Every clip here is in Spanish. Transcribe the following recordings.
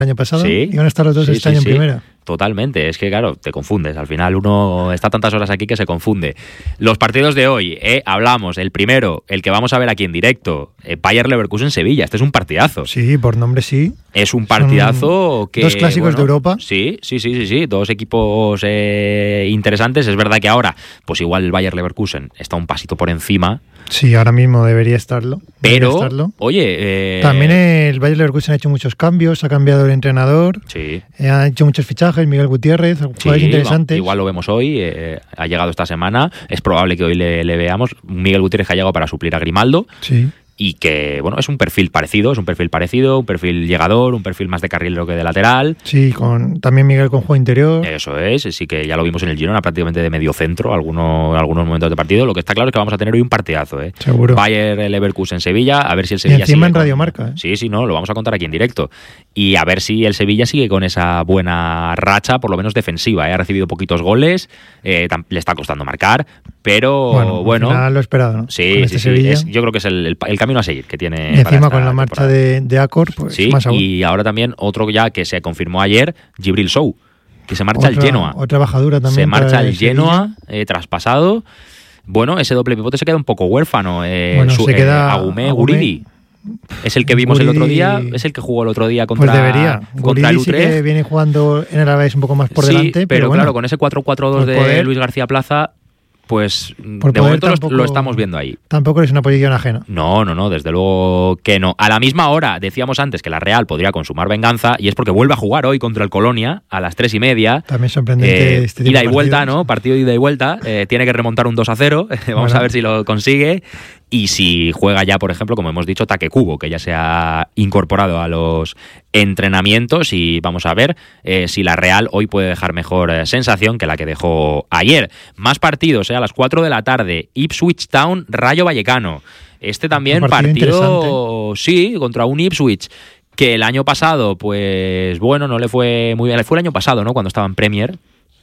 año pasado, Sí. y van a estar los dos este año en primera. Totalmente, es que claro, te confundes. Al final uno está tantas horas aquí que se confunde. Los partidos de hoy, hablamos, el primero, el que vamos a ver aquí en directo, Bayer Leverkusen-Sevilla. Este es un partidazo. Sí, por nombre sí. Es un partidazo que... Dos clásicos de Europa. Sí. Dos equipos interesantes. Es verdad que ahora, pues igual el Bayer Leverkusen está un pasito por encima. Sí, ahora mismo debería estarlo. Pero, oye... También el Bayer Leverkusen ha hecho muchos cambios, ha cambiado el entrenador, Sí. Ha hecho muchos fichajes, Miguel Gutiérrez, jugadores interesantes. Igual lo vemos hoy, ha llegado esta semana, es probable que hoy le veamos. Miguel Gutiérrez ha llegado para suplir a Grimaldo. Sí. Y que, bueno, es un perfil parecido, un perfil llegador, un perfil más de carrilero que de lateral. Sí, también Miguel con juego interior. Eso es, sí que ya lo vimos en el Girona, prácticamente de medio centro, algunos momentos de partido. Lo que está claro es que vamos a tener hoy un partidazo, Seguro. Bayer Leverkusen Sevilla, a ver si el Sevilla y encima sigue en Radiomarca. Sí, no, lo vamos a contar aquí en directo. Y a ver si el Sevilla sigue con esa buena racha, por lo menos defensiva. Ha recibido poquitos goles, le está costando marcar, pero bueno. Al final lo esperado, ¿no? Sí, yo creo que es el camino a seguir que tiene. Y encima con la marcha de Acor, pues sí, más aún. Y ahora también otro ya que se confirmó ayer, Djibril Sow, que se marcha al Genoa. Otra bajadura también. Se marcha al Genoa, traspasado. Bueno, ese doble pivote se queda un poco huérfano. Se queda Agumé, Guridi. Es el que vimos el otro día, es el que jugó el otro día contra, pues debería. contra el Utrecht. Sí que viene jugando en el Alavés un poco más por delante. Pero bueno, claro, con ese 4-4-2 de Luis García Plaza, pues de momento lo estamos viendo ahí. Tampoco es una posición ajena. No, desde luego que no. A la misma hora, decíamos antes que la Real podría consumar venganza, y es porque vuelve a jugar hoy contra el Colonia a las 3:30. También sorprendente este tipo ida y de vuelta, partidos. ¿no? Partido de ida y vuelta. Tiene que remontar un 2-0. Vamos a ver si lo consigue. Y si juega ya, por ejemplo, como hemos dicho, Takekubo, que ya se ha incorporado a los entrenamientos, y vamos a ver si la Real hoy puede dejar mejor sensación que la que dejó ayer. Más partidos, a las 4 de la tarde, Ipswich Town, Rayo Vallecano. Este también partido, sí, contra un Ipswich que el año pasado, pues bueno, no le fue muy bien. Le fue el año pasado, ¿no? Cuando estaba en Premier.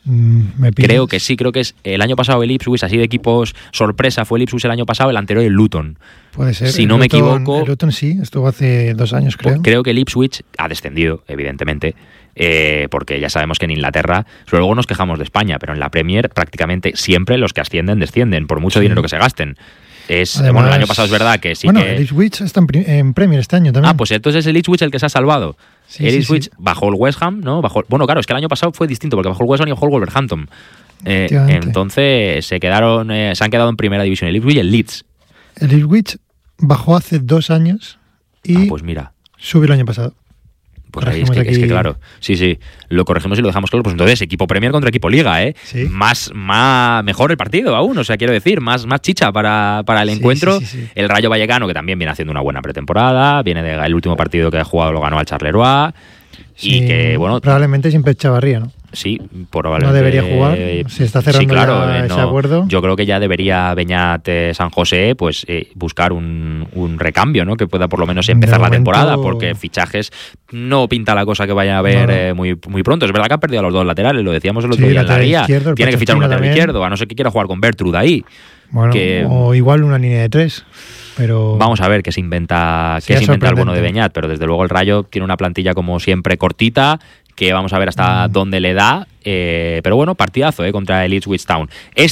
Creo que es el año pasado el Ipswich, así de equipos sorpresa, fue el Ipswich el año pasado, el anterior el Luton. Puede ser. Si no me equivoco. El Luton sí, estuvo hace 2 años, creo. Pues creo que el Ipswich ha descendido, evidentemente, porque ya sabemos que en Inglaterra, luego nos quejamos de España, pero en la Premier prácticamente siempre los que ascienden descienden, por mucho dinero que se gasten. Además, el año pasado es verdad que sí el Ipswich está en Premier este año también. Pues entonces es el Ipswich el que se ha salvado. El Ipswich bajó el West Ham, ¿no? Claro, es que el año pasado fue distinto, porque bajó el West Ham y bajó el Wolverhampton. Entonces se han quedado en primera división el Ipswich y el Leeds. El Ipswich bajó hace 2 años y pues mira, subió el año pasado. Pues ahí es que claro, sí, lo corregimos y lo dejamos claro. Pues entonces, equipo Premier contra equipo Liga, Sí. Mejor el partido aún, quiero decir, más chicha para el encuentro. Sí. El Rayo Vallecano, que también viene haciendo una buena pretemporada, viene el último partido que ha jugado lo ganó al Charleroi. Sí, y que, bueno, probablemente sin Chavarría, ¿no? Sí, probablemente. No debería jugar, se está cerrando ese acuerdo. Yo creo que ya debería Beñat San José pues buscar un recambio, ¿no? Que pueda por lo menos empezar la temporada, porque fichajes no pinta la cosa que vaya a haber muy pronto. Es verdad que ha perdido a los 2 laterales, lo decíamos el otro día en la guía. Tiene que fichar un lateral izquierdo, a no ser que quiera jugar con Bertrud ahí. Bueno, o igual una línea de 3. Pero vamos a ver qué se inventa el bueno de Beñat, pero desde luego el Rayo tiene una plantilla como siempre cortita, que vamos a ver hasta dónde le da, pero bueno, partidazo contra el Ipswich Town.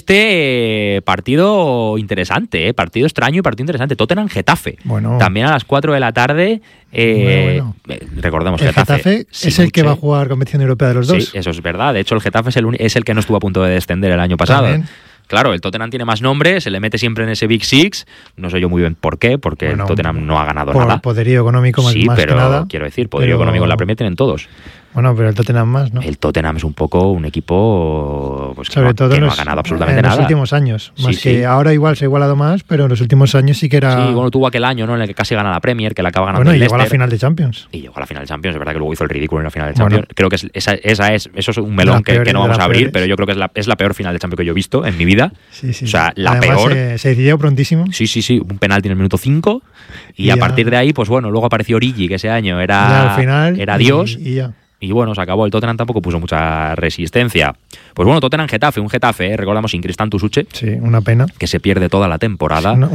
Partido interesante, partido extraño y partido interesante. Tottenham-Getafe, también a las 4 de la tarde. Recordemos que el Getafe es el que va a jugar competición europea de los dos. Sí, eso es verdad. De hecho, el Getafe es el que no estuvo a punto de descender el año pasado. También. Claro, el Tottenham tiene más nombre, se le mete siempre en ese Big Six. No sé yo muy bien por qué, porque el Tottenham no ha ganado nada. Por poderío económico más pero que nada. Quiero decir, poderío económico en la Premier tienen todos. Bueno, pero el Tottenham más, ¿no? El Tottenham es un poco un equipo pues, sobre todo que no ha ganado absolutamente nada. En los últimos años. Más que ahora igual se ha igualado más, pero en los últimos años sí que era... Sí, bueno, tuvo aquel año, ¿no? En el que casi gana la Premier, que la acaba ganando el llegó Leicester. a la final de Champions. Y llegó a la final de Champions, es verdad que luego hizo el ridículo en la final de Champions. Creo que eso es un melón que no vamos a abrir, pero yo creo que es la peor final de Champions que yo he visto en mi vida. Sí. O sea, la además, peor. Se decidió prontísimo. Sí, un penalti en el minuto 5 y a partir de ahí, pues bueno, luego apareció Origi, que ese año era Dios. Y ya. Y bueno, se acabó. El Tottenham tampoco puso mucha resistencia. Pues bueno, Tottenham-Getafe, un Getafe, recordamos sin Cristán Tusuche. Sí, una pena. Que se pierde toda la temporada. Una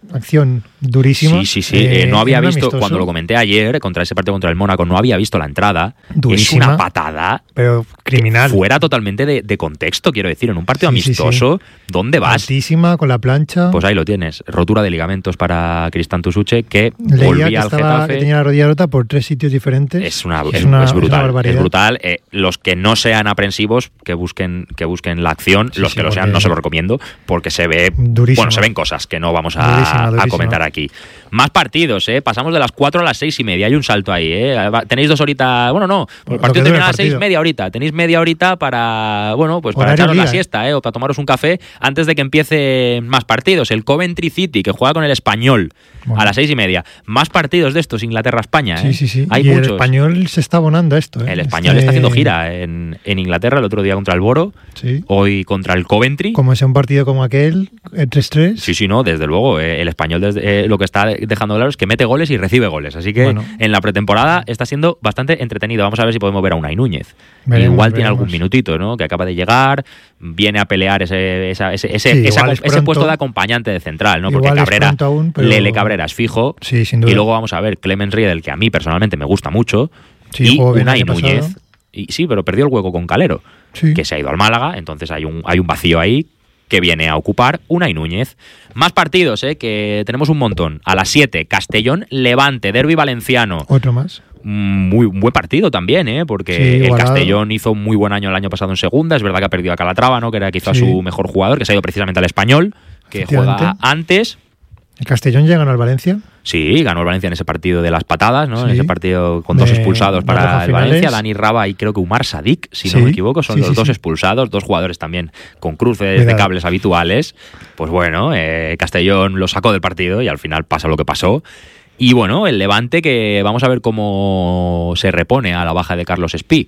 acción durísima. Sí. No había visto, cuando lo comenté ayer, contra ese partido contra el Mónaco, no había visto la entrada. Durísima, es una patada. Pero criminal. Fuera totalmente de contexto, quiero decir. En un partido amistoso, ¿dónde vas? Altísima, con la plancha. Pues ahí lo tienes. Rotura de ligamentos para Cristán Tusuche, que leía volvía al Getafe. Que tenía la rodilla rota por 3 sitios diferentes. Es brutal. Es brutal. Los que no sean aprensivos, que busquen la acción. Los que lo sean, no se lo recomiendo, porque se ve durísimo. Bueno, se ven cosas que no vamos a comentar aquí. Más partidos, pasamos de las 4 a las 6:30. Hay un salto ahí, Tenéis 2 horitas. Bueno, no, el partido termina a las 6, media horita. Tenéis media horita para, para echaros la siesta, o para tomaros un café antes de que empiecen más partidos. El Coventry City, que juega con el Español a las 6:30. Más partidos de estos, Inglaterra-España. Sí. Hay y muchos. El Español se está abonando a esto. El Español está haciendo gira en Inglaterra, el otro día contra el Boro, hoy contra el Coventry. Como es un partido como aquel, 3-3. Sí, no, desde luego. El Español lo que está dejando claro es que mete goles y recibe goles. Así que en la pretemporada está siendo bastante entretenido. Vamos a ver si podemos ver a Unai Núñez. Igual tiene algún minutito, ¿no? Que acaba de llegar, viene a pelear ese puesto de acompañante de central, ¿no? Porque Cabrera, aún, pero... Lele Cabrera es fijo. Sí, sin duda. Y luego vamos a ver Clemens Riedel, que a mí personalmente me gusta mucho. Y Unai Núñez. Sí, pero perdió el hueco con Calero, que se ha ido al Málaga. Entonces hay un vacío ahí que viene a ocupar Unai Núñez. Más partidos, que tenemos un montón. A las 7, Castellón, Levante, derbi valenciano. Otro más. Muy buen partido también, porque el Castellón hizo un muy buen año el año pasado en segunda. Es verdad que ha perdido a Calatrava, ¿no? Que era quizá su mejor jugador, que se ha ido precisamente al Español, que juega antes. ¿El Castellón ya ganó al Valencia? Sí, ganó el Valencia en ese partido de las patadas, ¿no? En ese partido con 2 expulsados para el Valencia, Dani Raba y creo que Umar Sadik, si no me equivoco, son los 2 expulsados, 2 jugadores también con cruces de cables habituales. Pues bueno, Castellón lo sacó del partido y al final pasa lo que pasó. Y bueno, el Levante, que vamos a ver cómo se repone a la baja de Carlos Espí.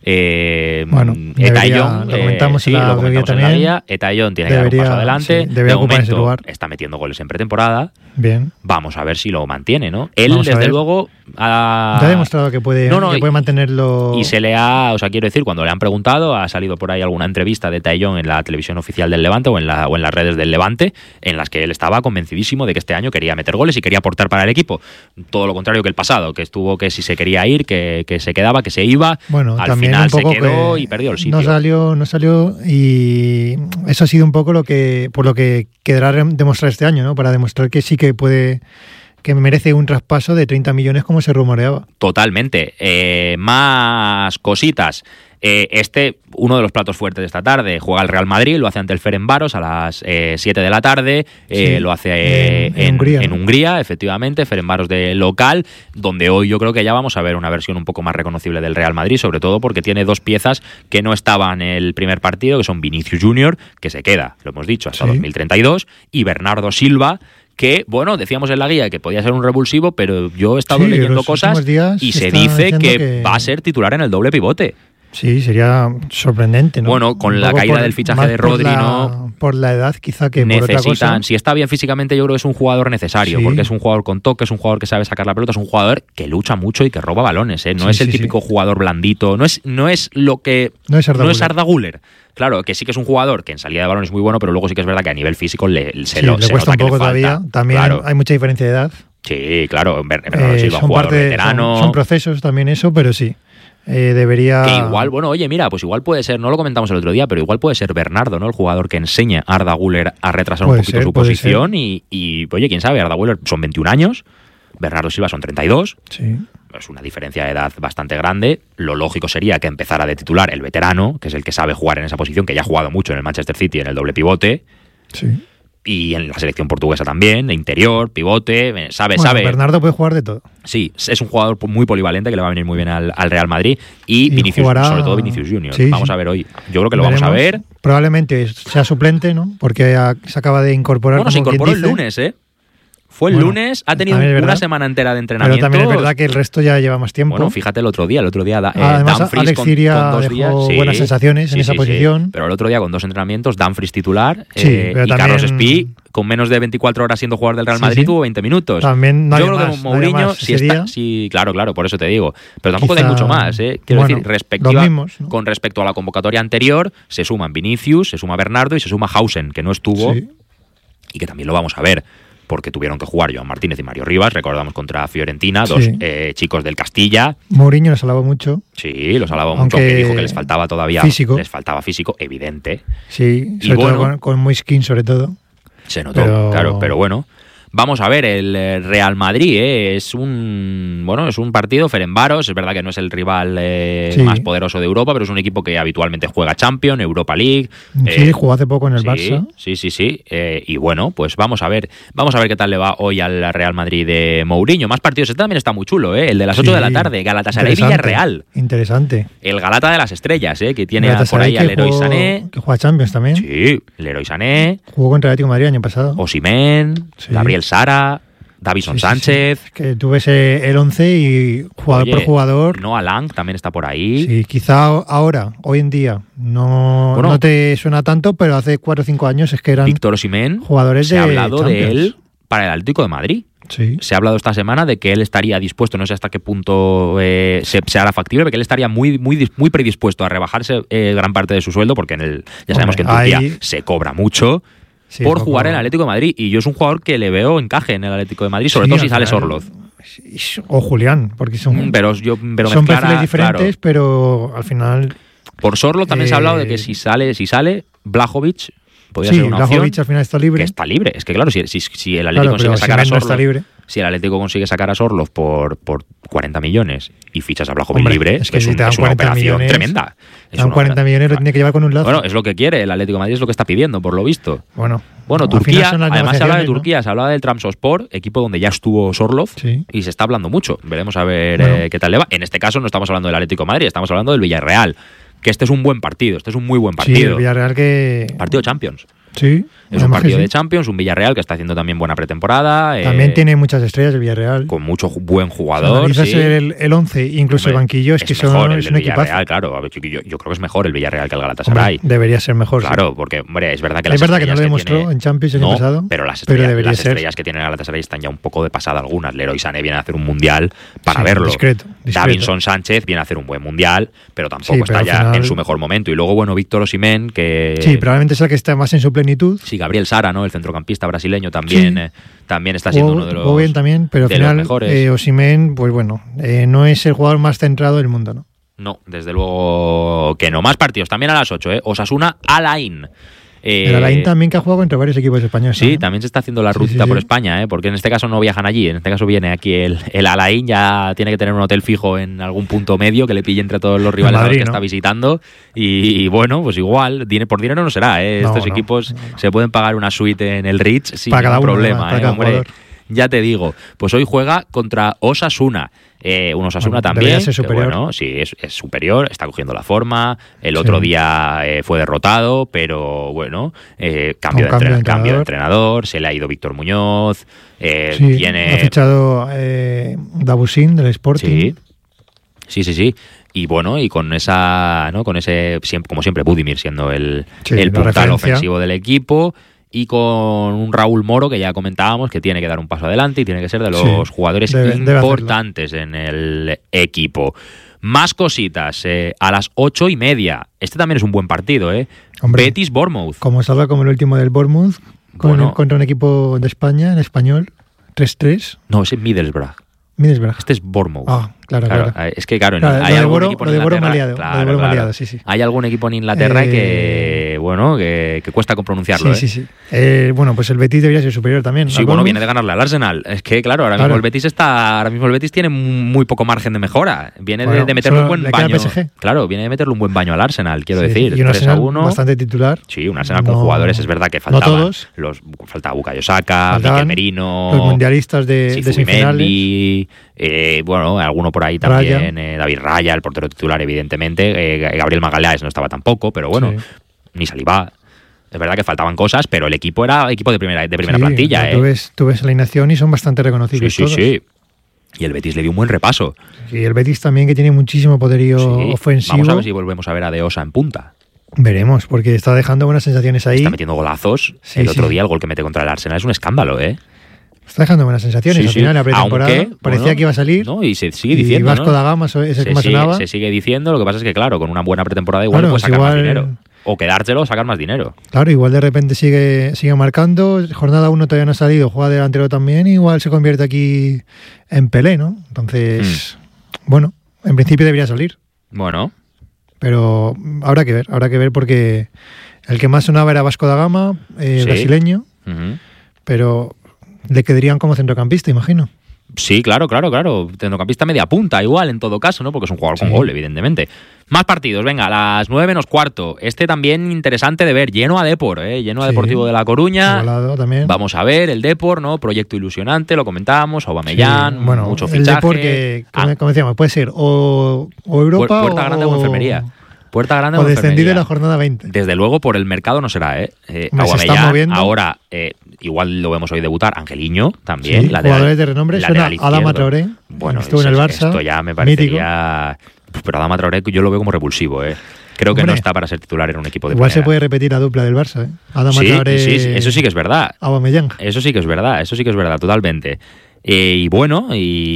Etayón, lo comentamos en la guía. Etayón tiene que dar un paso adelante. De momento está metiendo goles en pretemporada. Bien. Vamos a ver si lo mantiene, ¿no? Él, desde luego, ya ha demostrado que puede mantenerlo. Y se le ha, quiero decir, cuando le han preguntado, ha salido por ahí alguna entrevista de Etayón en la televisión oficial del Levante o en las redes del Levante, en las que él estaba convencidísimo de que este año quería meter goles y quería aportar para el equipo. Todo lo contrario que el pasado, que estuvo que si se quería ir, que se quedaba, que se iba. Bueno, al también final un poco se quedó y perdió el sitio. No salió y eso ha sido un poco por lo que quedará demostrar este año, ¿no? Para demostrar que sí que puede, que merece un traspaso de 30 millones como se rumoreaba. Totalmente. Más cositas. Uno de los platos fuertes de esta tarde, juega el Real Madrid, lo hace ante el Ferencváros a las 7 de la tarde, lo hace en Hungría, efectivamente, Ferencváros de local, donde hoy yo creo que ya vamos a ver una versión un poco más reconocible del Real Madrid, sobre todo porque tiene 2 piezas que no estaban en el primer partido, que son Vinicius Junior, que se queda, lo hemos dicho, hasta 2032, y Bernardo Silva, que, bueno, decíamos en la guía que podía ser un revulsivo, pero yo he estado leyendo cosas y se dice que va a ser titular en el doble pivote. Sí, sería sorprendente, ¿no? Bueno, con la caída del fichaje de Rodri, ¿no? Por la edad, quizá que por otra cosa. Si está bien físicamente, yo creo que es un jugador necesario, porque es un jugador con toque, es un jugador que sabe sacar la pelota, es un jugador que lucha mucho y que roba balones, ¿eh? No es el típico jugador blandito, no es Arda Güler. Claro, que sí que es un jugador que en salida de balón es muy bueno, pero luego sí que es verdad que a nivel físico le cuesta un poco todavía. También hay mucha diferencia de edad. Sí, claro, Bernardo Silva, jugador veterano. Son procesos también eso, pero sí. Debería... Que igual, bueno, oye, mira, pues igual puede ser, no lo comentamos el otro día, pero igual puede ser Bernardo, ¿no? El jugador que enseña a Arda Güler a retrasar un poquito su posición y, oye, quién sabe, Arda Güler son 21 años, Bernardo Silva son 32. Sí. Es una diferencia de edad bastante grande. Lo lógico sería que empezara de titular el veterano, que es el que sabe jugar en esa posición, que ya ha jugado mucho en el Manchester City en el doble pivote. Sí. Y en la selección portuguesa también, de interior, pivote, sabe. Bernardo puede jugar de todo. Sí, es un jugador muy polivalente que le va a venir muy bien al Real Madrid. Y Vinicius, sobre todo Vinicius Junior. Sí, vamos a ver hoy. Yo creo que lo vamos a ver. Probablemente sea suplente, ¿no? Porque se acaba de incorporar. Bueno, se incorporó el lunes, ¿eh? Fue el lunes, ha tenido una semana entera de entrenamiento. Pero también es verdad que el resto ya lleva más tiempo. Bueno, fíjate el otro día además, Dumfries Alex Ciria con 2 días. Buenas sensaciones en esa posición. Pero el otro día con 2 entrenamientos, Dumfries titular y también... Carlos Espí, con menos de 24 horas siendo jugador del Real Madrid, tuvo 20 minutos. También no Yo creo que Mourinho sí está... Sí, claro, por eso te digo. Pero tampoco hay mucho más, ¿eh? Quiero decir, con respecto a la convocatoria anterior, se suman Vinicius, se suma Bernardo y se suma Hausen, que no estuvo y que también lo vamos a ver. porque tuvieron que jugar Joan Martínez y Mario Rivas, recordamos contra Fiorentina, dos chicos del Castilla. Mourinho los alabó mucho. Sí, los alabó mucho, aunque dijo que les faltaba todavía físico. Les faltaba físico, evidente. Sí, sobre todo con Moiskin, sobre todo. Se notó, claro, pero bueno. Vamos a ver, el Real Madrid es un partido Ferencváros, es verdad que no es el rival más poderoso de Europa, pero es un equipo que habitualmente juega Champions, Europa League. Sí, jugó hace poco en el Barça. Sí. Y bueno, pues vamos a ver qué tal le va hoy al Real Madrid de Mourinho. Más partidos, este también está muy chulo, el de las 8 de la tarde, Galatasaray-Villarreal. Interesante. El Galata de las estrellas, que tiene por ahí al Leroy Sané. Que juega Champions también. Sí, Leroy Sané. Jugó contra el Atlético de Madrid el año pasado. Osimhen, Gabriel Sara, Davison Sánchez. Es que tú ves el 11 y jugador por jugador. Noah Lang también está por ahí. Sí, quizá ahora, hoy en día, no te suena tanto, pero hace 4 o 5 años es que eran Víctor Osimhen, jugadores se de ha hablado Champions. de él para el Atlético de Madrid. Sí. Se ha hablado esta semana de que él estaría dispuesto, no sé hasta qué punto se hará factible, pero que él estaría muy predispuesto a rebajarse gran parte de su sueldo, porque ya sabemos que en Turquía se cobra mucho. Sí, por jugar en el Atlético de Madrid, y yo es un jugador que le veo encaje en el Atlético de Madrid, sobre todo si sale Sorloz o Julián, porque son perfiles diferentes, pero al final por Sorloz también se ha hablado de que si sale Blajovic podría ser una opción. Blajovic al final está libre. Que está libre, es que claro, si el Atlético consigue sacar a Sorloz, si el Atlético consigue sacar a Sorloz por 40 millones y fichas a Blajovic libre, es que es una operación tremenda. Dan 40 millones, lo tiene que llevar con un lazo. Bueno, es lo que quiere el Atlético de Madrid, es lo que está pidiendo, por lo visto. Bueno, Turquía, además se habla de Turquía, se habla del Trabzonspor, equipo donde ya estuvo Sorloz, y se está hablando mucho. Veremos a ver qué tal le va. En este caso no estamos hablando del Atlético de Madrid, estamos hablando del Villarreal, que este es un buen partido, este es un muy buen partido. Sí, el Villarreal Partido Champions. Sí. Es un partido de Champions, un Villarreal que está haciendo también buena pretemporada. También tiene muchas estrellas el Villarreal. Con mucho buen jugador. Si analizas el 11, incluso el banquillo, es que es un equipazo. Claro, yo creo que es mejor el Villarreal que el Galatasaray. Debería ser mejor. Claro, porque es verdad que es verdad que no lo demostró en Champions el año pasado. Pero las estrellas que tiene el Galatasaray están ya un poco de pasada algunas. Leroy Sané viene a hacer un mundial para verlo. Discreto. Davinson Sánchez viene a hacer un buen mundial, pero tampoco está ya en su mejor momento. Y luego, Víctor Osimhen, que... Sí, probablemente es el que está más en su plenitud. Sí, Gabriel Sara, ¿no? El centrocampista brasileño también está siendo uno de los bien también, pero al final mejores. Osimhen, pues bueno, no es el jugador más centrado del mundo, ¿no? No, desde luego que no. Más partidos, también a las 8, Osasuna Alain. El Alain también, que ha jugado contra varios equipos españoles. Sí, también se está haciendo la ruta por España, porque en este caso no viajan allí, en este caso viene aquí el Alain, ya tiene que tener un hotel fijo en algún punto medio que le pille entre todos los rivales Madrid, a los que está visitando, y bueno, pues igual, por dinero no será, Estos equipos se pueden pagar una suite en el Ritz sin ningún problema, hombre. Ya te digo, pues hoy juega contra Osasuna. Un Osasuna también. Ser superior. Bueno, sí, es superior, está cogiendo la forma. El otro día fue derrotado, pero bueno, cambio de entrenador. Se le ha ido Víctor Muñoz. Ha fichado Dabusin del Sporting. Sí. Y bueno, y con esa, ¿no? Con ese, como siempre, Budimir siendo el puntal ofensivo del equipo. Y con un Raúl Moro, que ya comentábamos, que tiene que dar un paso adelante y tiene que ser de los jugadores importantes en el equipo. Más cositas, a las 8:30. Este también es un buen partido, Betis-Bournemouth. Como salga como el último del Bournemouth, contra un equipo de España, en español, 3-3. No, ese es Middlesbrough. Este es Bournemouth. Claro. Es que hay algún equipo en Inglaterra. Claro. Hay algún equipo en Inglaterra que cuesta con pronunciarlo. Sí. Bueno, pues el Betis debería ser superior también. Sí, viene de ganarle al Arsenal. Es que claro, ahora mismo el Betis tiene muy poco margen de mejora. Viene de meterle un buen baño. Claro, viene de meterle un buen baño al Arsenal, quiero decir. Y un Arsenal bastante titular. Sí, un Arsenal con jugadores, es verdad que faltaban. No todos. Faltaba Bukayo Saka, Mikel Merino, los mundialistas de semifinales. Alguno por ahí también, David Raya, el portero titular, evidentemente. Gabriel Magalhães no estaba tampoco, pero bueno, ni Saliba. Es verdad que faltaban cosas, pero el equipo era equipo de primera plantilla. Tú ves la alineación y son bastante reconocibles todos. Sí. Y el Betis le dio un buen repaso. Y el Betis también, que tiene muchísimo poderío ofensivo. Vamos a ver si volvemos a ver a De Osa en punta. Veremos, porque está dejando buenas sensaciones ahí. Está metiendo golazos. El otro día el gol que mete contra el Arsenal es un escándalo, Está dejando buenas sensaciones. Al final, la pretemporada parecía que iba a salir. No, y se sigue diciendo. Y Vasco da Gama es el que más sonaba. Se sigue diciendo. Lo que pasa es que, claro, con una buena pretemporada igual puede sacar más dinero. o quedártelo o sacar más dinero. Claro, igual de repente sigue marcando, jornada 1 todavía no ha salido, juega delantero también, igual se convierte aquí en Pelé, ¿no? Entonces, bueno, en principio debería salir. Bueno. Pero habrá que ver porque el que más sonaba era Vasco da Gama, brasileño, pero le quedarían como centrocampista, imagino. Sí, claro. Centrocampista media punta, igual, en todo caso, ¿no? Porque es un jugador con gol, evidentemente. Más partidos, venga, a las 9:15. Este también interesante de ver, Genoa Depor, Genoa Deportivo de La Coruña. También. Vamos a ver el Depor, ¿no? Proyecto ilusionante, lo comentábamos, Aubameyang, mucho fichaje. El Depor que, como decíamos, puede ser o Europa Puerta Grande o enfermería. Puerta Grande o descendido en la jornada 20. Desde luego, por el mercado no será, Aubameyang, ahora, igual lo vemos hoy debutar, Angeliño también. Jugadores de renombre, suena Adama Traoré, bueno, estuvo en el Barça. Esto ya me parecería... Pero Adama Traoré yo lo veo como revulsivo, Creo que no está para ser titular en un equipo de igual primera. Se puede repetir la dupla del Barça, Adama Traoré... Sí, eso sí que es verdad. Aubameyang. Eso sí que es verdad, totalmente. Y bueno,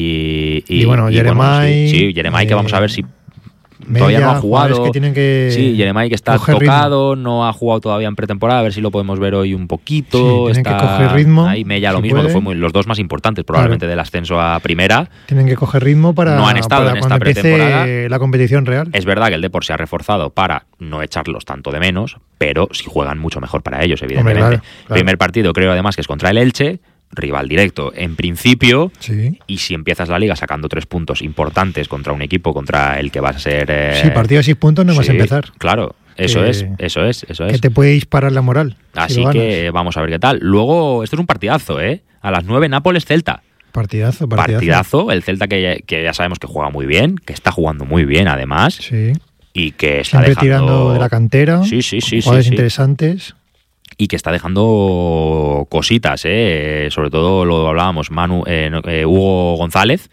Jeremai... Sí, Jeremai, que vamos a ver si... Todavía no ha jugado. Jeremai que está tocado, no ha jugado todavía en pretemporada, a ver si lo podemos ver hoy un poquito. Tienen que coger ritmo. Ahí Mella lo mismo, que fue los dos más importantes probablemente del ascenso a primera. Tienen que coger ritmo para, no han estado en esta pretemporada. La competición real. Es verdad que el Depor se ha reforzado para no echarlos tanto de menos, pero sí juegan mucho mejor para ellos, evidentemente. Claro. Primer partido creo además que es contra el Elche, rival directo en principio, y si empiezas la liga sacando 3 puntos importantes contra un equipo contra el que vas a ser... partido de 6 puntos no vas a empezar. Claro, eso es. Que te puede disparar la moral. Así que vamos a ver qué tal. Luego, esto es un partidazo, a las 9, Nápoles-Celta. Partidazo. El Celta que ya sabemos que juega muy bien, que está jugando muy bien además. Sí. Y que está siempre tirando de la cantera. Jugadores interesantes. Y que está dejando cositas, sobre todo lo hablábamos, Hugo González,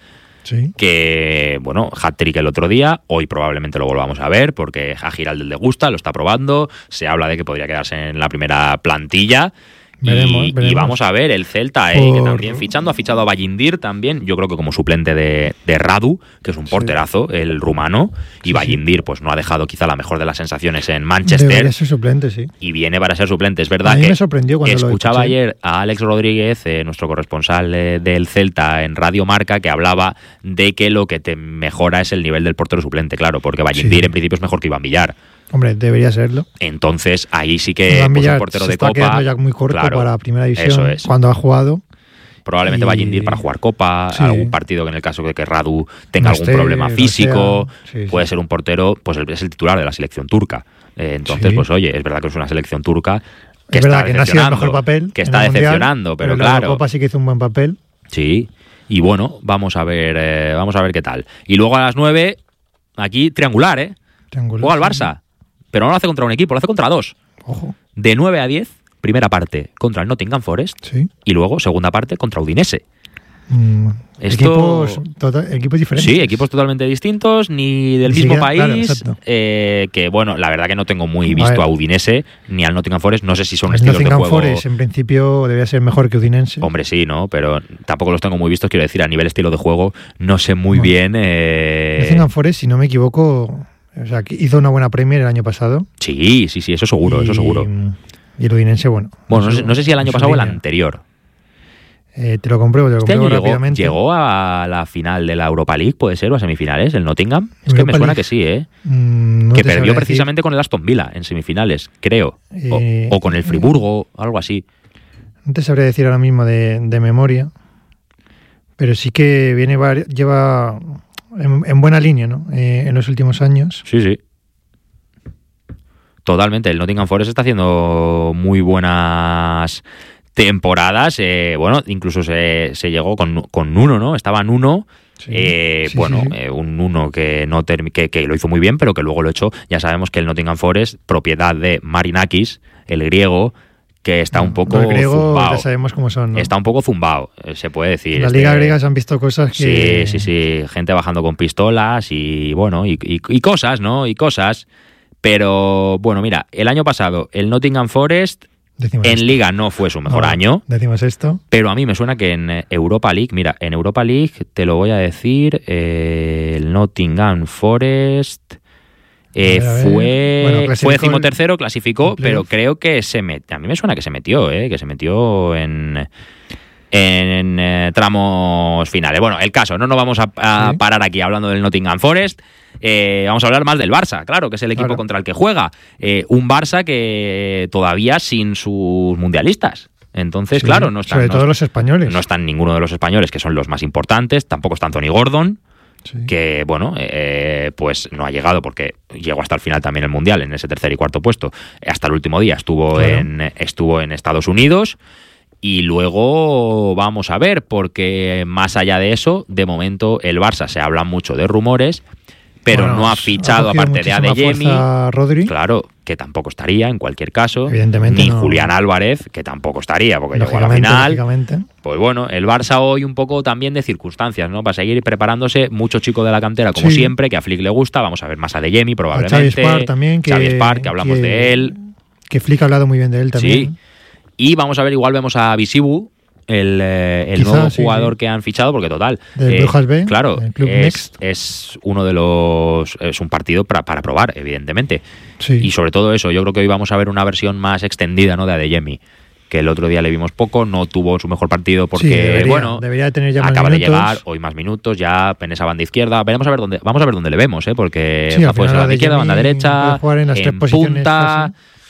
que, hat-trick el otro día, hoy probablemente lo volvamos a ver, porque a Giraldez le gusta, lo está probando, se habla de que podría quedarse en la primera plantilla. Veremos. Y vamos a ver el Celta, que también ha fichado a Vallindir también, yo creo que como suplente de Radu, que es un porterazo, el rumano, y Vallindir pues no ha dejado quizá la mejor de las sensaciones en Manchester. Debería ser suplente, sí. Y viene para ser suplente, es verdad. A mí me sorprendió cuando escuchaba ayer a Alex Rodríguez, nuestro corresponsal del Celta en Radio Marca, que hablaba de que lo que te mejora es el nivel del portero suplente, claro, porque Vallindir en principio es mejor que Iván Villar. Hombre, debería serlo. Entonces, ahí sí que el portero de Copa... está quedando ya muy corto para Primera División. Eso es. Cuando ha jugado. Probablemente va a Yendir para jugar Copa, algún partido que en el caso de que Radu tenga algún problema físico, puede ser un portero, pues es el titular de la selección turca. Entonces, pues oye, es verdad que es una selección turca que es verdad que no ha sido el mejor papel. Que está decepcionando, pero claro. La Copa sí que hizo un buen papel. Sí, y bueno, vamos a ver qué tal. Y luego a las 9, aquí triangular, juega al Barça. Pero no lo hace contra un equipo, lo hace contra 2. Ojo. De 9 a 10, primera parte contra el Nottingham Forest y luego segunda parte contra Udinese. Equipos diferentes. Sí, equipos totalmente distintos, ni del mismo país. Claro, que bueno, la verdad que no tengo muy visto a Udinese ni al Nottingham Forest. No sé si son estilos de juego. Nottingham Forest en principio debería ser mejor que Udinese. Hombre, sí, ¿no? Pero tampoco los tengo muy vistos. Quiero decir, a nivel estilo de juego, no sé muy bien. Nottingham Forest, si no me equivoco, o sea, hizo una buena Premier el año pasado. Sí, eso seguro, Y el Udinese, bueno. Bueno, no sé si el año pasado o el anterior. Te lo compruebo rápidamente. ¿Llegó a la final de la Europa League, puede ser, o a semifinales, el Nottingham? Es que me suena que sí, que perdió precisamente con el Aston Villa en semifinales, creo. O con el Friburgo, algo así. No te sabría decir ahora mismo de memoria, pero sí que lleva en buena línea, ¿no? En los últimos años. Sí. Totalmente. El Nottingham Forest está haciendo muy buenas temporadas. Bueno, incluso se llegó con Nuno, ¿no? Estaba Nuno. Un Nuno que lo hizo muy bien, pero que luego lo echó. Ya sabemos que el Nottingham Forest, propiedad de Marinakis, el griego, que está un poco zumbao. Ya sabemos cómo son, ¿no? Está un poco zumbao, se puede decir. En la Liga griega se han visto cosas que... Sí. Gente bajando con pistolas y bueno, y cosas, ¿no? Y cosas. Pero bueno, mira, el año pasado el Nottingham Forest Liga no fue su mejor año. Decimos esto. Pero a mí me suena que en Europa League, mira, en Europa League te lo voy a decir, el Nottingham Forest Fue 13º, clasificó, pero creo que a mí me suena que se metió en tramos finales. Bueno, el caso, no nos vamos a parar aquí hablando del Nottingham Forest. Vamos a hablar más del Barça, claro, que es el equipo contra el que juega. Un Barça que todavía sin sus mundialistas. Entonces, claro, no están... Sobre todo los españoles. No están ninguno de los españoles, que son los más importantes. Tampoco está Anthony Gordon, que, bueno, pues no ha llegado porque llegó hasta el final también el Mundial, en ese tercer y cuarto puesto. Hasta el último día estuvo en Estados Unidos. Y luego vamos a ver, porque más allá de eso, de momento el Barça se habla mucho de rumores, pero no ha fichado, aparte de Adeyemi, claro, que tampoco estaría en cualquier caso, ni Julián Álvarez, que tampoco estaría, porque llegó a la final. Pues bueno, el Barça hoy un poco también de circunstancias, ¿no? Para seguir preparándose, mucho chico de la cantera, como siempre, que a Flick le gusta. Vamos a ver más a Adeyemi, probablemente. Xavi Espar también, Xavi Espar, que hablamos de él. Que Flick ha hablado muy bien de él también. Sí. Y vamos a ver, igual vemos a Visibu, el nuevo jugador que han fichado, porque total, Brujas B, claro, es uno de los... Es un partido para probar, evidentemente. Sí. Y sobre todo eso, yo creo que hoy vamos a ver una versión más extendida, ¿no?, de Adeyemi, que el otro día le vimos poco, no tuvo su mejor partido porque, debería tener ya acaba más de llegar, hoy más minutos, ya en esa banda izquierda. Vamos a ver dónde le vemos, porque puede ser banda izquierda, banda derecha, jugar en las tres punta...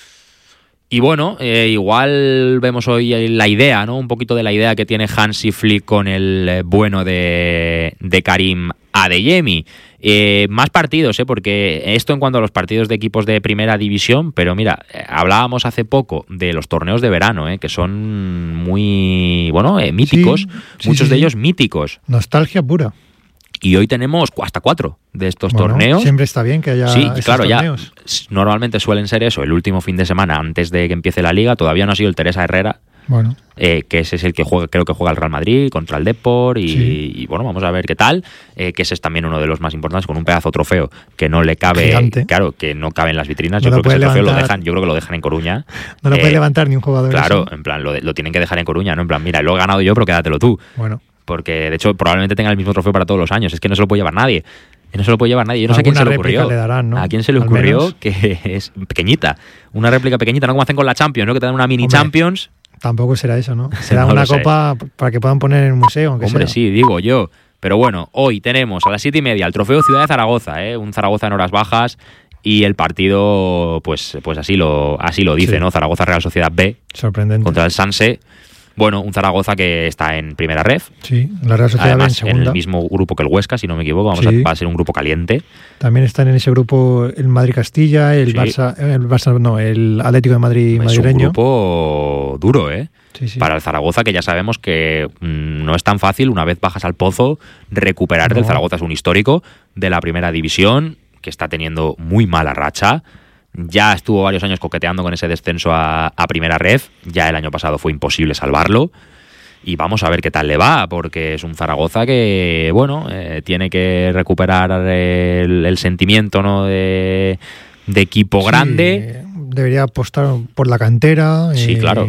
Y bueno, igual vemos hoy la idea, ¿no? Un poquito de la idea que tiene Hansi Flick con el bueno de Karim Adeyemi. Más partidos, porque esto en cuanto a los partidos de equipos de primera división, pero mira, hablábamos hace poco de los torneos de verano, que son muy, míticos, muchos de ellos míticos. Nostalgia pura. Y hoy tenemos hasta 4 de estos torneos. Siempre está bien que haya torneos. Ya normalmente suelen ser eso, el último fin de semana antes de que empiece la liga. Todavía no ha sido el Teresa Herrera, que ese es el que creo que juega el Real Madrid contra el Depor. Y bueno, vamos a ver qué tal. Que ese es también uno de los más importantes, con un pedazo trofeo que no le cabe. Gigante. Claro, que no cabe en las vitrinas. Yo creo que ese trofeo yo creo que lo dejan en Coruña. No lo puede levantar ni un jugador. Claro, en plan, lo tienen que dejar en Coruña, ¿no? En plan, mira, lo he ganado yo, pero quédatelo tú. Bueno. Porque, de hecho, probablemente tenga el mismo trofeo para todos los años. Es que no se lo puede llevar nadie. Yo no sé a quién se le ocurrió. Le darán, ¿no? A quién se le ocurrió que es pequeñita. Una réplica pequeñita, no como hacen con la Champions, ¿no? Que te dan una mini Champions. Tampoco será eso, ¿no? Será una copa para que puedan poner en el museo, aunque sea. Sí, digo yo. Pero bueno, hoy tenemos a las 7:30 el Trofeo Ciudad de Zaragoza, un Zaragoza en horas bajas. Y el partido, pues así lo dice, ¿no? Zaragoza Real Sociedad B. Sorprendente. Contra el Sanse. Bueno, un Zaragoza que está en primera ref. Sí, la Real Sociedad además, en segunda. En el mismo grupo que el Huesca, si no me equivoco. Va a ser un grupo caliente. También están en ese grupo el Madrid-Castilla, el Atlético de Madrid madrileño. Es un grupo duro, Sí. Para el Zaragoza, que ya sabemos que no es tan fácil, una vez bajas al pozo, recuperar del Zaragoza. Es un histórico de la primera división, que está teniendo muy mala racha. Ya estuvo varios años coqueteando con ese descenso a primera ref. Ya el año pasado fue imposible salvarlo. Y vamos a ver qué tal le va, porque es un Zaragoza que, tiene que recuperar el sentimiento, ¿no?, de equipo grande. Debería apostar por la cantera. Sí, claro.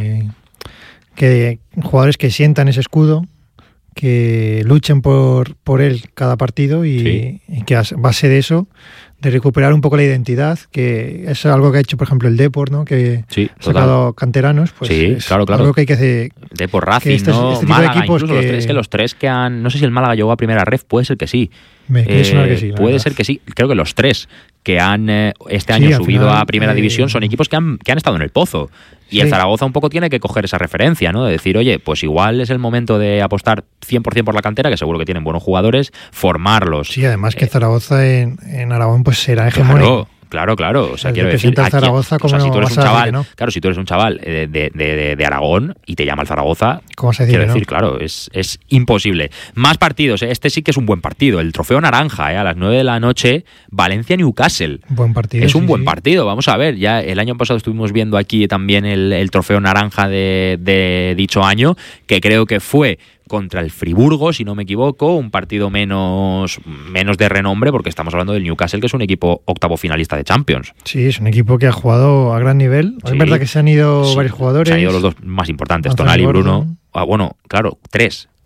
Que jugadores que sientan ese escudo, que luchen por él cada partido y que a base de eso, de recuperar un poco la identidad, que es algo que ha hecho, por ejemplo, el Depor, ¿no? Que ha sacado canteranos, pues es algo que hay que hacer. Depor, Racing, Málaga, incluso los tres que han... No sé si el Málaga llegó a primera ref, puede ser que sí. Puede ser que sí. Creo que los 3 que han este año subido a primera división son equipos que han estado en el pozo. Y el Zaragoza un poco tiene que coger esa referencia, ¿no? De decir, oye, pues igual es el momento de apostar 100% por la cantera, que seguro que tienen buenos jugadores, formarlos. Sí, además que Zaragoza en Aragón pues será hegemónico. Claro. O sea, quiero decir, Zaragoza, si tú eres un chaval, ¿no? Claro, si tú eres un chaval de Aragón y te llama el Zaragoza, ¿cómo se dice, quiero decir, claro, es imposible. Más partidos, este sí que es un buen partido. El Trofeo Naranja, a las 9 de la noche, Valencia-Newcastle. Buen partido. Es un buen partido, vamos a ver. Ya el año pasado estuvimos viendo aquí también el Trofeo Naranja de dicho año, que creo que fue contra el Friburgo, si no me equivoco, un partido menos de renombre, porque estamos hablando del Newcastle, que es un equipo octavo finalista de Champions. Sí, es un equipo que ha jugado a gran nivel. Es verdad que se han ido varios jugadores. Se han ido los dos más importantes, Tonali y Bruno. Claro, 3.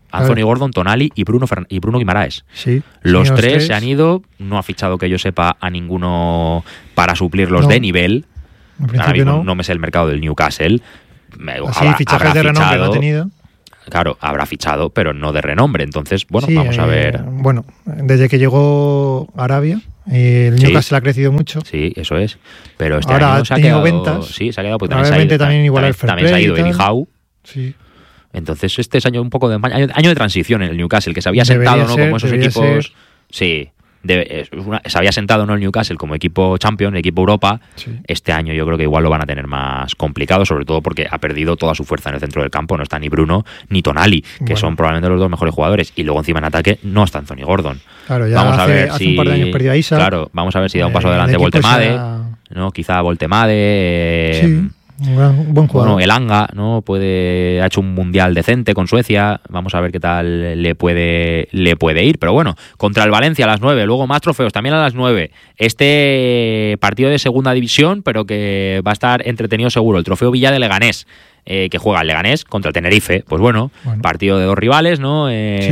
Anthony Gordon, Tonali y Bruno Guimaraes. Sí, los tres se han ido, no ha fichado que yo sepa a ninguno para suplirlos de nivel. Ahora mismo no me sé el mercado del Newcastle. Fichajes de renombre no ha tenido. Claro, habrá fichado, pero no de renombre. Entonces, bueno, vamos a ver. Bueno, desde que llegó a Arabia, el Newcastle ha crecido mucho. Sí, eso es. Pero este ahora año se ha quedado ventas. Sí, se ha quedado. Porque también igual el también se ha ido Eddie Howe. Sí. Entonces, este es año un poco de año de transición en el Newcastle, que se había sentado, ¿no? Como esos equipos. Sí. Se había sentado, ¿no? El Newcastle como equipo Champions, equipo Europa. Sí. Este año yo creo que igual lo van a tener más complicado, sobre todo porque ha perdido toda su fuerza en el centro del campo. No está ni Bruno ni Tonali, que son probablemente los dos mejores jugadores. Y luego encima en ataque no está Anthony Gordon. Claro, ya vamos a ver si un par de años perdió a Isa. Claro, vamos a ver si da un paso adelante Voltemade, ¿no? Quizá Voltemade. Sí. Un buen jugador. Bueno, Elanga, ¿no? Ha hecho un mundial decente con Suecia. Vamos a ver qué tal le puede ir. Pero bueno, contra el Valencia a las 9. Luego más trofeos también a las 9. Este partido de segunda división, pero que va a estar entretenido seguro. El trofeo Villa de Leganés. Que juega el Leganés contra el Tenerife. Pues bueno, partido de dos rivales, ¿no?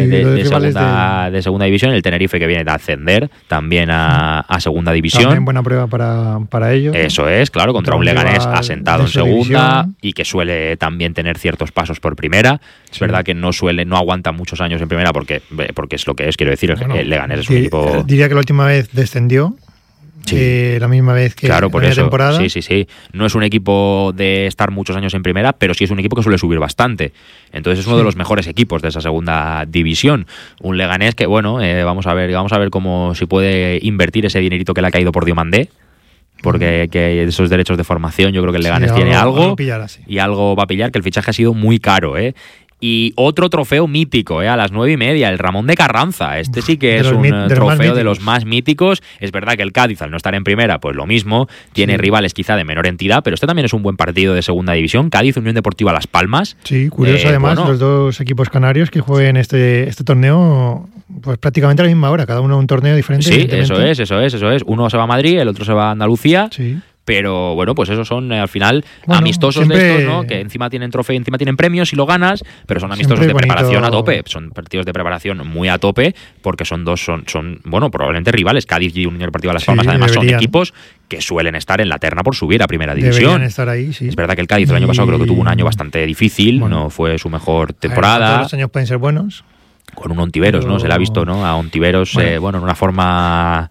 De segunda división. El Tenerife que viene de ascender también a segunda división. También buena prueba para ellos. Eso es, claro, contra un Leganés asentado en segunda división. Y que suele también tener ciertos pasos por primera. Es verdad que no aguanta muchos años en primera porque es lo que es, quiero decir. El Leganés es un equipo... Diría que la última vez descendió. Sí. La misma vez que claro, por la eso, temporada. Sí. No es un equipo de estar muchos años en primera, pero sí es un equipo que suele subir bastante. Entonces es uno de los mejores equipos de esa segunda división. Un Leganés que, bueno, vamos a ver cómo si puede invertir ese dinerito que le ha caído por Diomandé. Porque que esos derechos de formación yo creo que el Leganés tiene algo y algo va a pillar, que el fichaje ha sido muy caro, Y otro trofeo mítico, a las 9:30, el Ramón de Carranza. Este sí que es un trofeo de los más míticos. Es verdad que el Cádiz, al no estar en primera, pues lo mismo. Tiene rivales quizá de menor entidad, pero este también es un buen partido de segunda división. Cádiz, Unión Deportiva Las Palmas. Sí, curioso además, los dos equipos canarios que jueguen este torneo pues prácticamente a la misma hora, cada uno un torneo diferente. Sí, eso es. Uno se va a Madrid, el otro se va a Andalucía. Sí. Pero bueno, pues esos son al final amistosos de estos, ¿no? Que encima tienen trofeo, encima tienen premios si lo ganas, pero son amistosos de preparación a tope. Son partidos de preparación muy a tope, porque son probablemente rivales. Cádiz y Unión Deportiva Las Palmas, además son equipos que suelen estar en la terna por subir a primera división. Deberían estar ahí, sí. Es verdad que el Cádiz el año pasado creo que tuvo un año bastante difícil, no fue su mejor temporada. Todos los años pueden ser buenos. Con un Ontiveros, ¿no? Se le ha visto, ¿no? A Ontiveros, en una forma...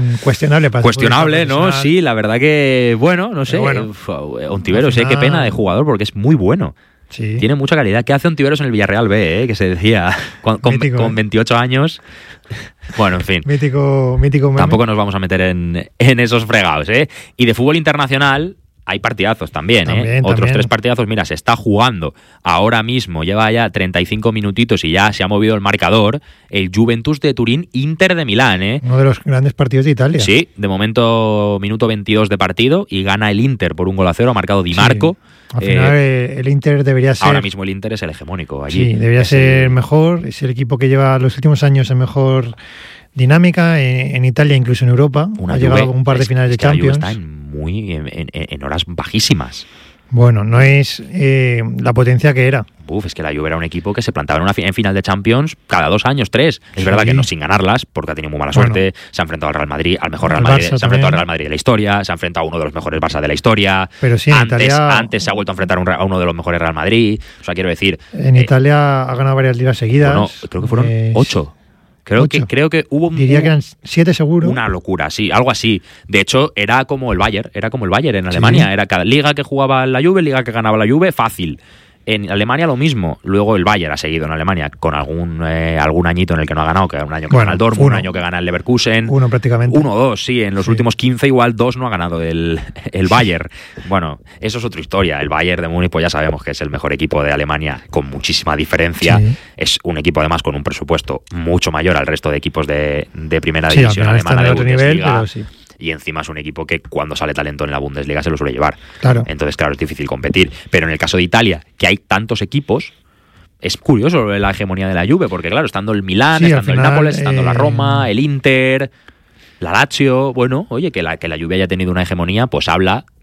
Cuestionable, ¿no? Sí, la verdad que, no sé. Ontiveros, qué pena de jugador porque es muy bueno. Sí. Tiene mucha calidad. ¿Qué hace Ontiveros en el Villarreal B, que se decía con 28 años? Bueno, en fin. Mítico meme. Tampoco nos vamos a meter en esos fregados, Y de fútbol internacional... Hay partidazos también, Otros 3 partidazos. Mira, se está jugando ahora mismo, lleva ya 35 minutitos y ya se ha movido el marcador. El Juventus de Turín, Inter de Milán, Uno de los grandes partidos de Italia. Sí, de momento minuto 22 de partido y gana el Inter por 1-0, ha marcado Di Marco. Sí. Al final el Inter debería ser... Ahora mismo el Inter es el hegemónico allí. Sí, debería ser mejor, es el equipo que lleva los últimos años en mejor dinámica en Italia, incluso en Europa. Ha llegado a un par de finales de Champions. La Juve está en horas bajísimas. Bueno, no es la potencia que era. Es que la Juve era un equipo que se plantaba en final de Champions cada 2 años, 3. Es verdad que no sin ganarlas, porque ha tenido muy mala suerte. Se ha enfrentado al Real Madrid, al mejor Real Madrid. Se ha enfrentado al Real Madrid de la historia. Se ha enfrentado a uno de los mejores Barça de la historia. Pero sí, antes se ha vuelto a enfrentar a uno de los mejores Real Madrid. O sea, quiero decir... En Italia ha ganado varias ligas seguidas. Bueno, creo que fueron 8. Creo que hubo... Diría que eran 7 seguro. Una locura, sí, algo así. De hecho, era como el Bayern en Alemania. Sí. Era cada liga que jugaba la Juve, liga que ganaba la Juve, fácil. En Alemania lo mismo. Luego el Bayern ha seguido en Alemania con algún añito en el que no ha ganado, que un año que gana el Dortmund, un año que gana el Leverkusen. Uno prácticamente. 1 o 2, sí. En los últimos 15 igual 2 no ha ganado el Bayern. Bueno, eso es otra historia. El Bayern de Múnich, pues ya sabemos que es el mejor equipo de Alemania con muchísima diferencia. Sí. Es un equipo además con un presupuesto mucho mayor al resto de equipos de primera división alemana de otro nivel, pero sí. Y encima es un equipo que cuando sale talento en la Bundesliga se lo suele llevar. Claro. Entonces, claro, es difícil competir. Pero en el caso de Italia, que hay tantos equipos, es curioso la hegemonía de la Juve, porque claro, estando el Milán, estando el Nápoles, estando la Roma, el Inter, la Lazio, bueno, oye, que la Juve haya tenido una hegemonía, pues habla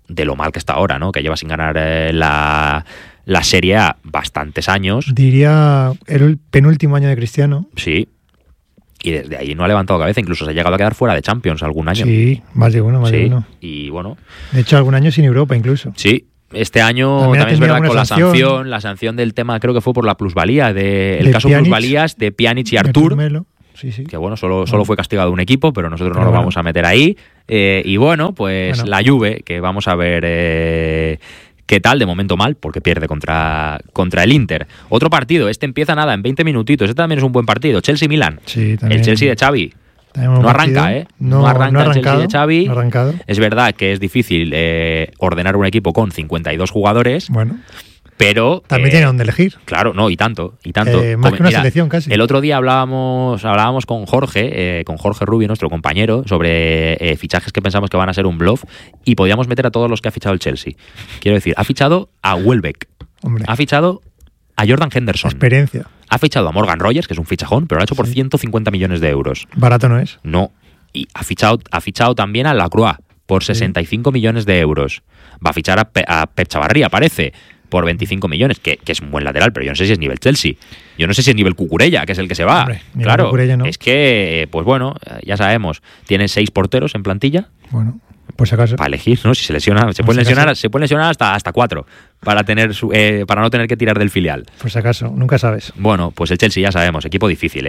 de lo mal que está ahora, ¿no? Que lleva sin ganar la Serie A bastantes años. Diría el penúltimo año de Cristiano. Sí. Y desde ahí no ha levantado cabeza, incluso se ha llegado a quedar fuera de Champions algún año. Sí, más de uno. Y bueno. De hecho, algún año sin Europa incluso. Sí, este año también es verdad con la sanción del tema, creo que fue por la plusvalía, el caso Pjanic, plusvalías de Pjanic y Artur. Sí. Que bueno, solo fue castigado un equipo, pero nosotros no lo vamos a meter ahí. Y bueno, pues la Juve, que vamos a ver qué tal, de momento mal, porque pierde contra el Inter. Otro partido, empieza nada, en 20 minutitos, este también es un buen partido, Chelsea-Milan. Sí, también. El Chelsea de Xavi. No arranca, ¿eh? No arranca el Chelsea de Xavi. No ha arrancado. Es verdad que es difícil ordenar un equipo con 52 jugadores. Bueno. Pero también tiene donde elegir. Claro, no, y tanto. Más que una selección casi. El otro día hablábamos con Jorge Rubio, nuestro compañero, sobre fichajes que pensamos que van a ser un bluff, y podíamos meter a todos los que ha fichado el Chelsea. Quiero decir, ha fichado a Welbeck. Hombre. Ha fichado a Jordan Henderson. Experiencia. Ha fichado a Morgan Rogers, que es un fichajón, pero lo ha hecho por 150 millones de euros. Barato no es. No. Y ha fichado también a Lacroix por 65 millones de euros. Va a fichar a Pep Chavarría, parece, por 25 millones, que es un buen lateral, pero yo no sé si es nivel Chelsea. Yo no sé si es nivel Cucurella, que es el que se va. Hombre, claro, Cucurella no. Es que, pues bueno, ya sabemos, tiene 6 porteros en plantilla. Bueno, pues acaso. Para elegir, ¿no? Si se lesiona, se pueden lesionar hasta 4 para no tener que tirar del filial. Pues acaso, nunca sabes. Bueno, pues el Chelsea ya sabemos, equipo difícil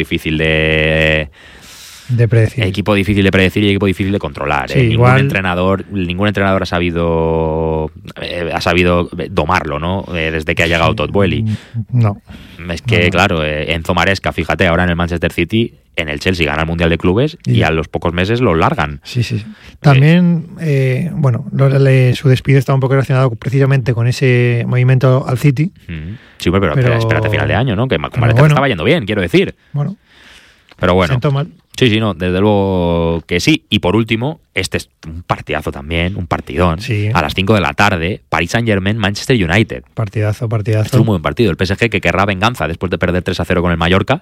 de predecir. Equipo difícil de predecir y equipo difícil de controlar. Sí, ningún entrenador ha sabido domarlo, ¿no? Desde que ha llegado Todd Boehly. No. Es que, claro, Enzo Maresca, fíjate, ahora en el Manchester City, en el Chelsea gana el Mundial de Clubes y a los pocos meses lo largan. Sí. También, su despido está un poco relacionado precisamente con ese movimiento al City. Sí, pero espérate final de año, ¿no? Que Maresca estaba yendo bien, quiero decir. Bueno. Pero bueno. Siento mal. Sí, no, desde luego que sí. Y por último, este es un partidazo también, un partidón. Sí. A las 5 de la tarde, Paris Saint-Germain, Manchester United. Partidazo. Es un muy buen partido. El PSG, que querrá venganza después de perder 3-0 con el Mallorca,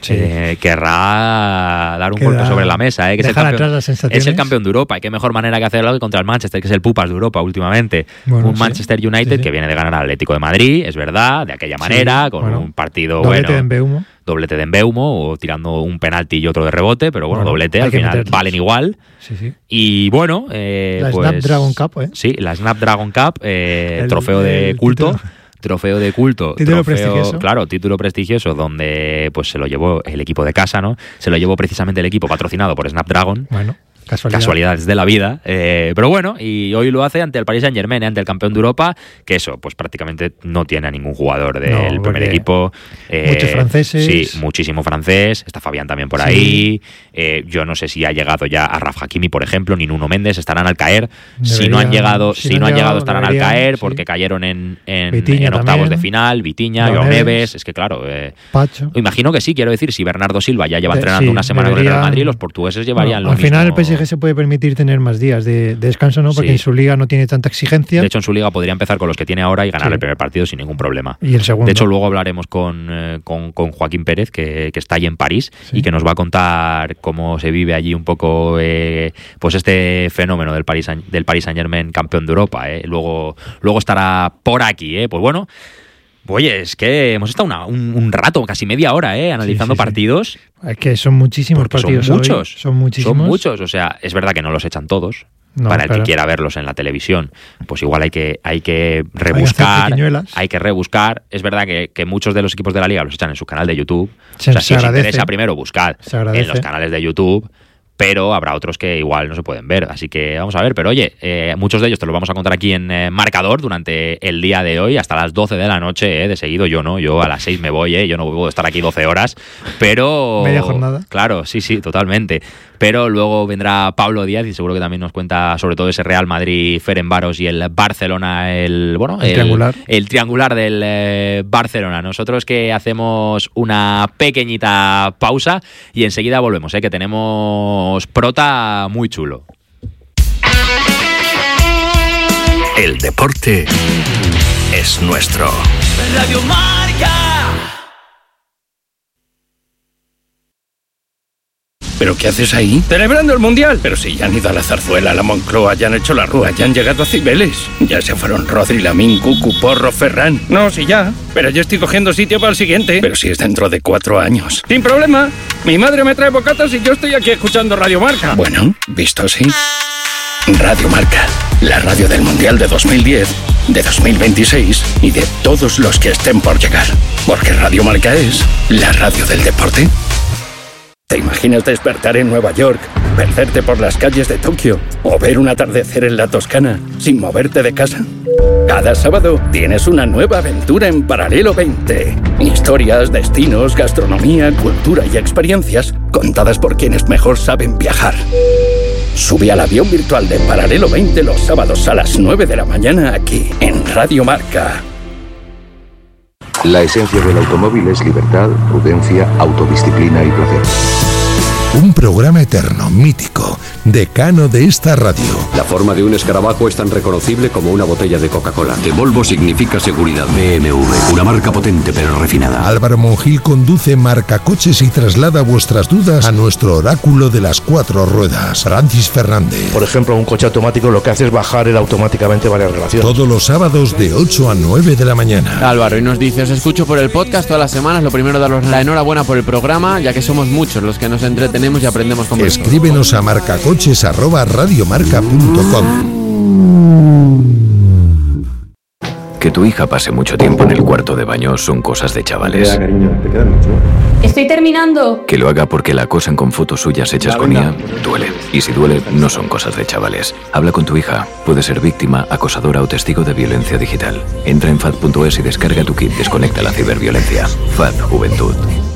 querrá dar un golpe sobre la mesa. Que es el campeón de Europa. Y qué mejor manera que hacerlo que contra el Manchester, que es el pupas de Europa últimamente. Bueno, un Manchester United que viene de ganar al Atlético de Madrid, es verdad, de aquella manera, con un partido doblete de Mbeumo. Doblete de Mbeumo, o tirando un penalti y otro de rebote, pero bueno, doblete, al final valen igual. Sí. Y bueno, la Snapdragon Cup, ¿eh? Sí, la Snapdragon Cup, trofeo de culto. Trofeo de culto. Título prestigioso. Claro, título prestigioso, donde pues se lo llevó el equipo de casa, ¿no? Se lo llevó precisamente el equipo patrocinado por Snapdragon. Bueno. Casualidades de la vida, pero bueno, y hoy lo hace ante el Paris Saint-Germain, ante el campeón de Europa, que eso, pues prácticamente no tiene a ningún jugador del primer equipo. Muchos franceses. Sí, muchísimo francés, está Fabián también por ahí. Yo no sé si ha llegado ya a Raf Hakimi, por ejemplo, ni Nuno Méndez, estarán al caer. Si no han llegado, estarán al caer, porque cayeron en octavos también, de final, Vitinha, Joao Neves, es que claro, Pacho. Imagino que sí, quiero decir, si Bernardo Silva ya lleva entrenando una semana con el Real Madrid, los portugueses llevarían lo mismo. Al final el PSG se puede permitir tener más días de descanso, ¿no? Porque en su liga no tiene tanta exigencia. De hecho, en su liga podría empezar con los que tiene ahora y ganar el primer partido sin ningún problema. Y el segundo. De hecho, luego hablaremos con Joaquín Pérez, que está allí en París y que nos va a contar cómo se vive allí un poco pues este fenómeno del Paris Saint-Germain campeón de Europa. Luego estará por aquí. Pues bueno. Oye, es que hemos estado un rato, casi media hora, analizando partidos. Es que son muchísimos partidos. Son muchos. Son muchísimos. O sea, es verdad que no los echan todos. No, para el que quiera verlos en la televisión, pues igual hay que rebuscar. Hay que rebuscar. Es verdad que muchos de los equipos de la liga los echan en su canal de YouTube. O sea, si os interesa, primero buscad en los canales de YouTube. Pero habrá otros que igual no se pueden ver, así que vamos a ver. Pero oye, muchos de ellos te los vamos a contar aquí en Marcador durante el día de hoy, hasta las 12 de la noche, de seguido. Yo a las 6 me voy, yo no puedo estar aquí 12 horas, pero... Media jornada. Claro, sí, totalmente. Pero luego vendrá Pablo Díaz y seguro que también nos cuenta sobre todo ese Real Madrid, Ferencváros y el Barcelona, el triangular del Barcelona. Nosotros que hacemos una pequeñita pausa y enseguida volvemos, que tenemos prota muy chulo. El deporte es nuestro. Radio Marca. ¿Pero qué haces ahí? ¡Celebrando el Mundial! Pero si ya han ido a la Zarzuela, a la Moncloa, ya han hecho la Rúa, ya han llegado a Cibeles. Ya se fueron Rodri, Lamín, Cucu, Porro, Ferran. No, sí ya. Pero yo estoy cogiendo sitio para el siguiente. Pero si es dentro de 4 años. ¡Sin problema! Mi madre me trae bocatas y yo estoy aquí escuchando Radio Marca. Bueno, visto así... Radio Marca, la radio del Mundial de 2010, de 2026 y de todos los que estén por llegar. Porque Radio Marca es la radio del deporte. ¿Te imaginas despertar en Nueva York, perderte por las calles de Tokio o ver un atardecer en la Toscana sin moverte de casa? Cada sábado tienes una nueva aventura en Paralelo 20. Historias, destinos, gastronomía, cultura y experiencias contadas por quienes mejor saben viajar. Sube al avión virtual de Paralelo 20 los sábados a las 9 de la mañana aquí, en Radio Marca. La esencia del automóvil es libertad, prudencia, autodisciplina y placer. Un programa eterno, mítico, decano de esta radio. La forma de un escarabajo es tan reconocible como una botella de Coca-Cola. De Volvo significa seguridad. BMW, una marca potente pero refinada. Álvaro Monjil conduce Marcacoches y traslada vuestras dudas a nuestro oráculo de las 4 ruedas, Francis Fernández. Por ejemplo, un coche automático lo que hace es bajar automáticamente varias relaciones. Todos los sábados de 8 a 9 de la mañana. Álvaro, y nos dice, os escucho por el podcast todas las semanas. Lo primero, daros la enhorabuena por el programa, ya que somos muchos los que nos entretenemos y aprendemos con vosotros. Escríbenos a marcacoches@radiomarca.com. Que tu hija pase mucho tiempo en el cuarto de baño son cosas de chavales. Estoy terminando. Que lo haga porque la acosan con fotos suyas hechas con IA, duele. Y si duele, no son cosas de chavales. Habla con tu hija. Puede ser víctima, acosadora o testigo de violencia digital. Entra en FAD.es y descarga tu kit Desconecta la ciberviolencia. FAD Juventud.